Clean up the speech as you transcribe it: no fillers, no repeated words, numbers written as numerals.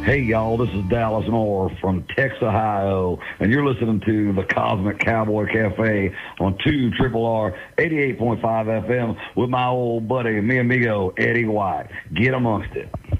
Hey, y'all, this is Dallas Moore from Texas, Ohio, and you're listening to the Cosmic Cowboy Cafe on 2 R 88.5 FM with my old buddy, mi amigo, Eddie White. Get amongst it.